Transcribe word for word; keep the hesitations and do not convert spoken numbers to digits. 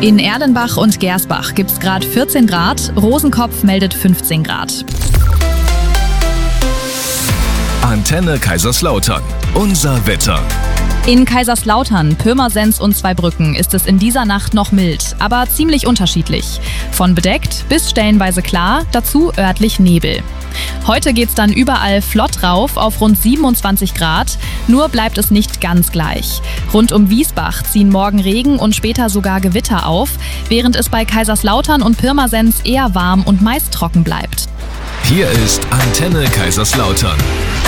In Erlenbach und Gersbach gibt es gerade vierzehn Grad, Rosenkopf meldet fünfzehn Grad. Antenne Kaiserslautern. Unser Wetter. In Kaiserslautern, Pirmasens und Zweibrücken ist es in dieser Nacht noch mild, aber ziemlich unterschiedlich. Von bedeckt bis stellenweise klar, dazu örtlich Nebel. Heute geht's dann überall flott rauf auf rund siebenundzwanzig Grad, nur bleibt es nicht ganz gleich. Rund um Wiesbach ziehen morgen Regen und später sogar Gewitter auf, während es bei Kaiserslautern und Pirmasens eher warm und meist trocken bleibt. Hier ist Antenne Kaiserslautern.